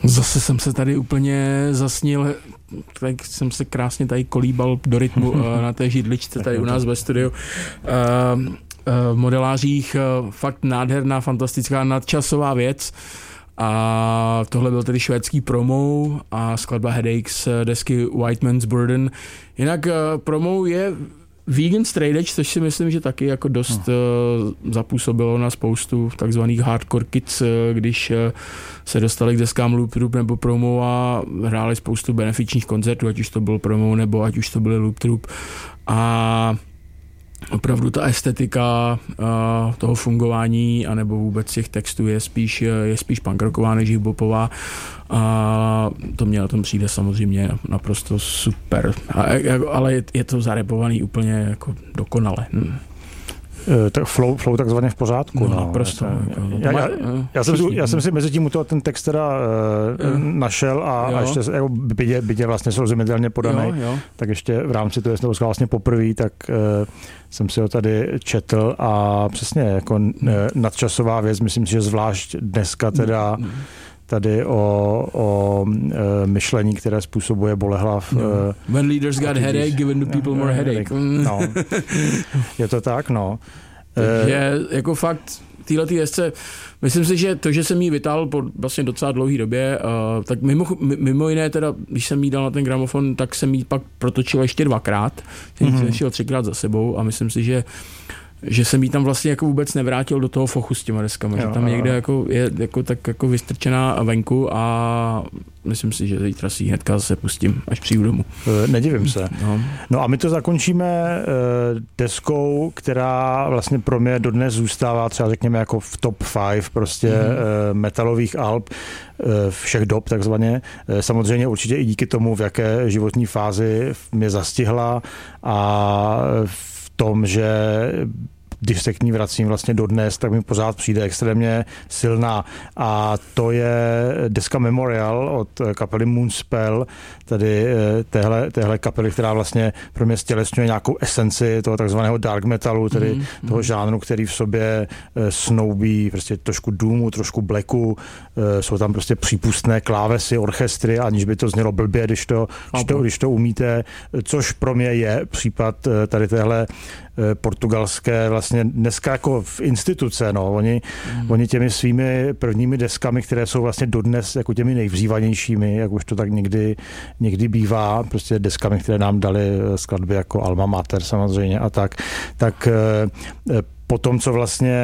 Zase jsem se tady úplně zasnil, tak jsem se krásně tady kolíbal do rytmu na té židličce tady u nás ve studiu. V modelářích fakt nádherná, fantastická, nadčasová věc. A tohle byl tedy švédský promo a skladba Headaches desky White Man's Burden. Jinak promo je Vegan Straight Edge, což si myslím, že taky jako dost zapůsobilo na spoustu takzvaných hardcore kids, když se dostali k deskám Loop Troop nebo promo a hráli spoustu benefičních koncertů, ať už to byl promo nebo ať už to byly Loop Troop. A opravdu ta estetika toho fungování anebo vůbec těch textů je spíš punkrocková než hiphopová. A to mě na tom přijde samozřejmě naprosto super. Ale je to zarepovaný úplně jako dokonale. Tak flow takzvaně v pořádku. No, naprosto. Já jsem si mezi tím ten text teda našel a ještě jako byť je vlastně srozumitelně podaný, tak ještě v rámci toho, jestli to vlastně poprvé, tak jsem si ho tady četl a přesně jako nadčasová věc, myslím si, že zvlášť dneska teda tady o myšlení, které způsobuje bolehlav. When leaders got headache, giving the people more headache. No. Je to tak, no. Takže jako fakt téhletý desce, myslím si, že to, že jsem jí vytáhl po vlastně docela dlouhé době, tak mimo jiné teda, když jsem jí dal na ten gramofon, tak jsem jí pak protočil ještě 2krát. Jsem šel 3krát za sebou a myslím si, že jsem jí tam vlastně jako vůbec nevrátil do toho fochu s těma deskama, že tam někde jako je jako tak jako vystrčená venku a myslím si, že zítra si ji hnedka zase pustím, až přijdu domů. Nedivím se. No a my to zakončíme deskou, která vlastně pro mě dodnes zůstává třeba řekněme jako v top 5 prostě metalových alb všech dob takzvaně. Samozřejmě určitě i díky tomu, v jaké životní fázi mě zastihla a v tom, že když se k ní vracím vlastně dodnes, tak mi pořád přijde extrémně silná. A to je deska Memorial od kapely Moonspell, tady téhle kapely, která vlastně pro mě stělesňuje nějakou esenci toho takzvaného dark metalu, tedy toho žánru, který v sobě snoubí prostě trošku doomu, trošku blacku, jsou tam prostě přípustné klávesy, orchestry, aniž by to znělo blbě, když to umíte, což pro mě je případ tady téhle portugalské vlastně dneska jako v instituce, no. Oni těmi svými prvními deskami, které jsou vlastně dodnes jako těmi nejvřívanějšími, jak už to tak někdy bývá, prostě deskami, které nám dali skladby jako Alma Mater samozřejmě a tak po tom, co vlastně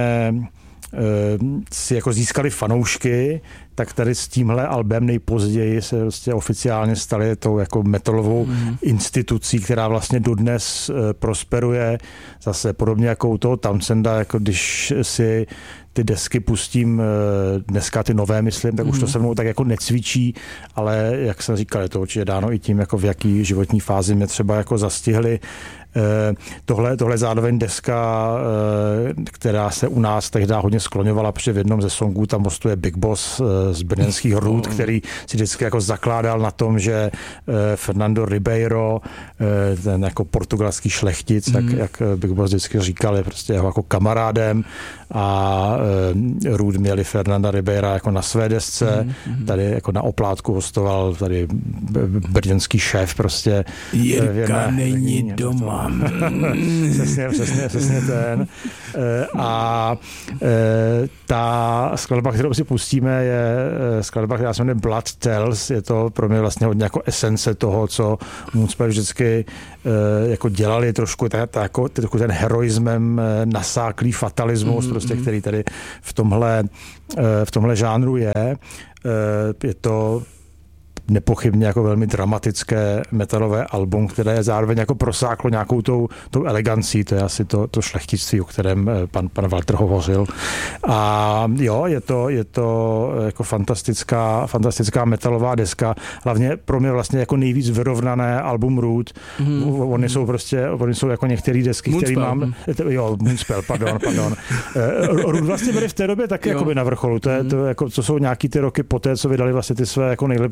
si jako získali fanoušky, tak tady s tímhle albem nejpozději se vlastně oficiálně stali tou jako metalovou institucí, která vlastně dodnes prosperuje. Zase podobně jako u toho Townsenda, jako když si ty desky pustím dneska ty nové, myslím, tak už to se mnou tak jako necvičí, ale jak jsem říkal, je to určitě dáno i tím, jako v jaký životní fázi mě třeba jako zastihli. Tohle zároveň deska, která se u nás tehdy hodně skloňovala, protože v jednom ze songů tam hostuje Big Boss z brněnských Růd, který si vždycky jako zakládal na tom, že Fernando Ribeiro, ten jako portugalský šlechtic, jak Big Boss vždycky říkal, je prostě jeho jako kamarádem a Růd měli Fernanda Ribeira jako na své desce, tady jako na oplátku hostoval tady brněnský šéf prostě. Jirka není doma. Přesně ten. A ta skladba, kterou si pustíme, je skladba, která se jmenuje Blood Tells. Je to pro mě vlastně hodně jako esence toho, co Moonspell vždycky jako dělali trošku ten heroismem nasáklý fatalismus, prostě, který tady v tomhle žánru je. Je to nepochybně jako velmi dramatické metalové album, které zároveň jako prosáklo nějakou tou elegancí, to je asi to šlechtictví, o kterém pan Walter hovořil. A jo, je to jako fantastická metalová deska, hlavně pro mě vlastně jako nejvíc vyrovnané album Root. Oni jsou jako některé desky, které mám. Moonspell, pardon. Root vlastně byli v té době taky jakoby na vrcholu. To jsou nějaký ty roky poté, co vydali vlastně ty své jako nejlepší desky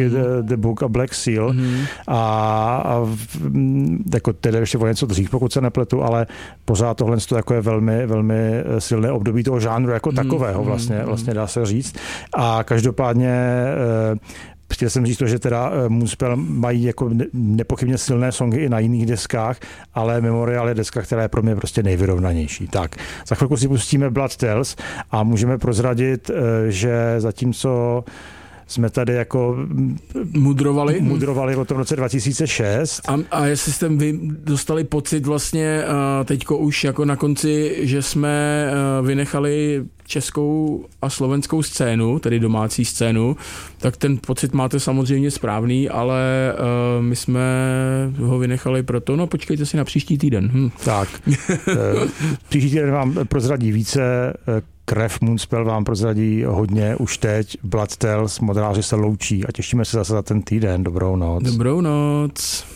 knížky The Book a Black Seal a jako tedy ještě o něco dřív, pokud se nepletu, ale pořád tohle jako je velmi, velmi silné období toho žánru jako takového vlastně dá se říct. A každopádně chtěl jsem říct to, že teda Moonspell mají jako nepochybně silné songy i na jiných deskách, ale Memorial je deska, která je pro mě prostě nejvyrovnanější. Tak, za chvilku si pustíme Blood Tells a můžeme prozradit, že zatímco jsme tady jako mudrovali o tom roce 2006. A jestli jste vy dostali pocit vlastně teďko už jako na konci, že jsme vynechali českou a slovenskou scénu, tedy domácí scénu, tak ten pocit máte samozřejmě správný, ale my jsme ho vynechali proto, no počkejte si na příští týden. Tak, příští týden vám prozradí více, Krev Moonspell vám prozradí hodně už teď, Blood Tells, modeláři se loučí a těšíme se zase za ten týden. Dobrou noc. Dobrou noc.